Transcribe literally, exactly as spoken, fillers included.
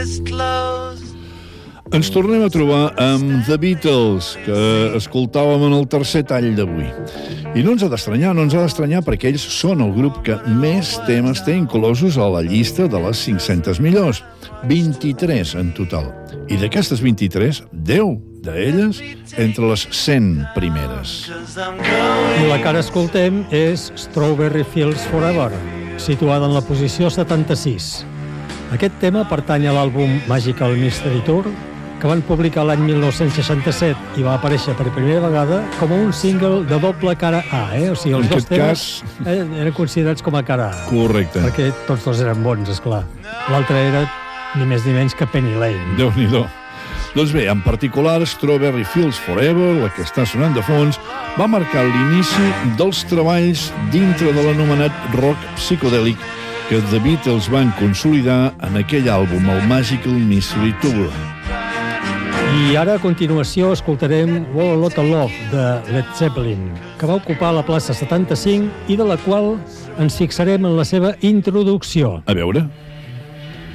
Ens tornem a trobar amb The Beatles, que escoltàvem en el tercer tall d'avui. I no ens ha d'estranyar, no ens ha d'estranyar perquè ells són el grup que més temes té inclosos a la llista de les cinc-centes millors. vint-i-tres en total. I d'aquestes vint-i-tres, deu d'elles entre les cent primeres. I la que ara escoltem és Strawberry Fields Forever, situada en la posició setanta-sis. Aquest tema pertany a l'àlbum Magical Mystery Tour, que van publicar l'any mil nou-cents seixanta-set i va aparèixer per primera vegada com un single de doble cara A, eh? O sigui, els en dos temes cas... eren considerats com a cara A. Correcte. Perquè tots dos eren bons, esclar. L'altre era ni més ni menys que Penny Lane. Déu-n'hi-do. Doncs bé, en particular, Strawberry Fields Forever, la que està sonant de fons, va marcar l'inici dels treballs dintre de l'anomenat rock psicodèlic que The Beatles van consolidar en aquell àlbum, el Magical Mystery Tour. I ara, a continuació, escoltarem Whole Lotta Love, de Led Zeppelin, que va ocupar la plaça setanta-cinc i de la qual ens fixarem en la seva introducció. A veure...